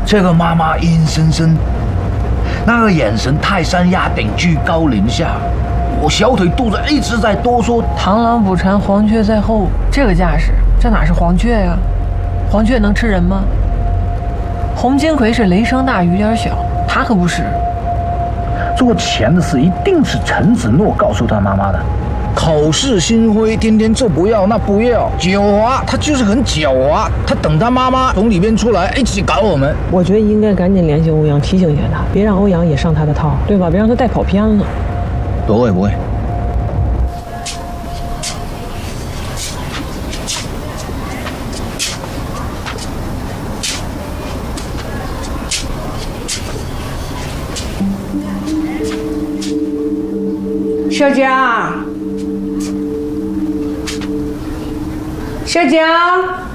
这个妈妈阴森森，那个眼神泰山压顶，居高临下，我小腿肚子一直在哆嗦。 螳螂捕蝉，黄雀在后，这个架势，这哪是黄雀呀？黄雀能吃人吗？洪金奎是雷声大雨点小，他可不是。 做钱的事一定是陈子诺告诉他妈妈的。 口是心非，天天这不要那不要，狡猾，他就是很狡猾。他等他妈妈从里边出来，一起搞我们。 我觉得应该赶紧联系欧阳，提醒一下他，别让欧阳也上他的套，对吧？别让他带跑偏了。 不会不会。 小江，小江。